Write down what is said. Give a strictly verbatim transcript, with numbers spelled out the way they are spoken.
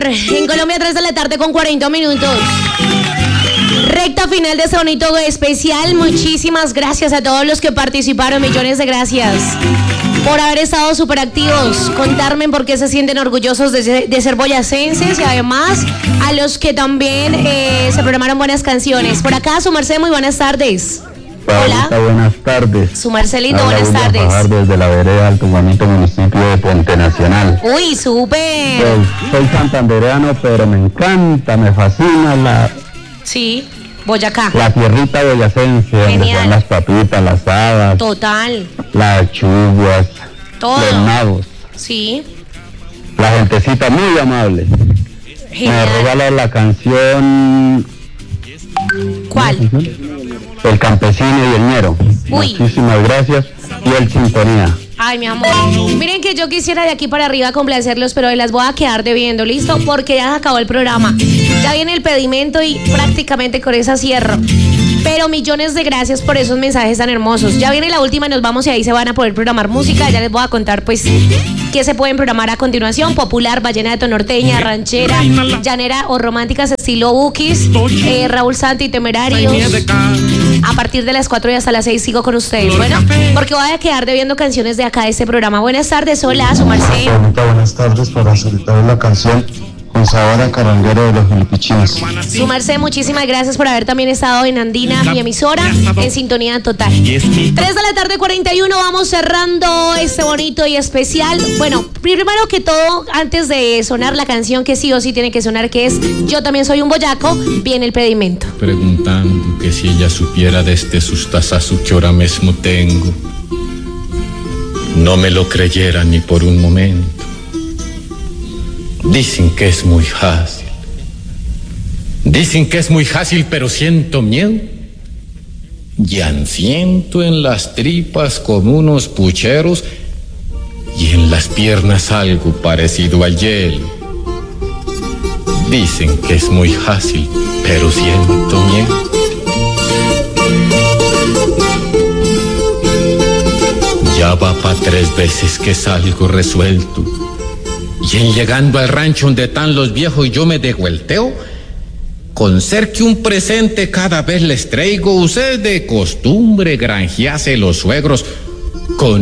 En Colombia, tres de la tarde con cuarenta minutos. Recta final de este bonito especial. Muchísimas gracias a todos los que participaron. Millones de gracias por haber estado súper activos. Contarme por qué se sienten orgullosos de, de ser boyacenses. Y además a los que también eh, se programaron buenas canciones. Por acá, su merced, muy buenas tardes. Hola. Buenas tardes. Su Marcelito, Habla buenas William tardes. Fajardo desde la vereda Alto Juanito, municipio de Puente Nacional. Uy, súper. Pues, soy santandereano, pero me encanta, me fascina la, Sí, Boyacá. la tierrita boyacense, donde Genial. están las papitas, las habas, Total. las chubas, Todo. los nabos. Sí. La gentecita muy amable. Me Genial. regala la canción ¿Cuál? El Campesino y el Ñero. Uy. Muchísimas gracias. Y el Sintonía. Ay, mi amor. Miren que yo quisiera de aquí para arriba complacerlos, pero las voy a quedar debiendo, ¿listo? Porque ya se acabó el programa. Ya viene el pedimento y prácticamente con esa cierro. Pero millones de gracias por esos mensajes tan hermosos. Ya viene la última, nos vamos y ahí se van a poder programar música. Ya les voy a contar, pues, qué se pueden programar a continuación. Popular, vallenato, norteña, ranchera, llanera o románticas estilo Bukis, eh, Raúl Santi, Temerarios. A partir de las cuatro y hasta las seis sigo con ustedes. Bueno, porque voy a quedar debiendo canciones de acá de este programa. Buenas tardes, hola, su merced. Bonita, buenas tardes para solicitar la canción Con sabor a caranguero de los filipichinos. Su merced, muchísimas gracias por haber también estado en Andina, mi emisora, en sintonía total. tres de la tarde, cuarenta y uno, vamos cerrando este bonito y especial. Bueno, primero que todo, antes de sonar la canción que sí o sí tiene que sonar, que es Yo también soy un boyaco, viene el pedimento. Preguntando que si ella supiera desde sus tazas que hora mesmo tengo, no me lo creyera ni por un momento. Dicen que es muy fácil. Dicen que es muy fácil, pero siento miedo. Ya siento en las tripas como unos pucheros y en las piernas algo parecido al hielo. Dicen que es muy fácil, pero siento miedo. Ya va pa' tres veces que salgo resuelto. Y en llegando al rancho donde están los viejos yo me devuelteo, con ser que un presente cada vez les traigo, ustedes de costumbre granjease los suegros con